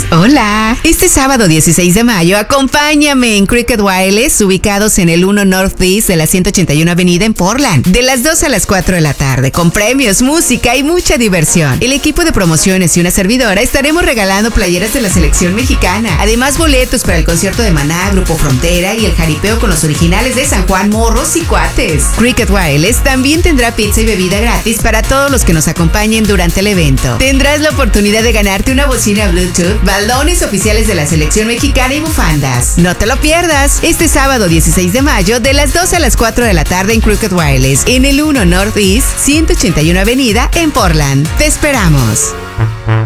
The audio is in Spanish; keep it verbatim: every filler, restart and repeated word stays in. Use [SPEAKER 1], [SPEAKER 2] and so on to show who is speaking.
[SPEAKER 1] Hola. Este sábado dieciséis de mayo, acompáñame en Cricket Wireless, ubicados en el uno Northeast de la ciento ochenta y uno Avenida en Portland, de las dos a las cuatro de la tarde, con premios, música y mucha diversión. El equipo de promociones y una servidora estaremos regalando playeras de la selección mexicana. Además, boletos para el concierto de Maná, Grupo Frontera y el jaripeo con los originales de San Juan, Morros y Cuates. Cricket Wireless también tendrá pizza y bebida gratis para todos los que nos acompañen durante el evento. Tendrás la oportunidad de ganarte una bocina Bluetooth, balones oficiales de la selección mexicana y bufandas. No te lo pierdas, este sábado dieciséis de mayo de las dos a las cuatro de la tarde en Cricket Wireless, en el uno Northeast ciento ochenta y uno Avenida en Portland. Te esperamos.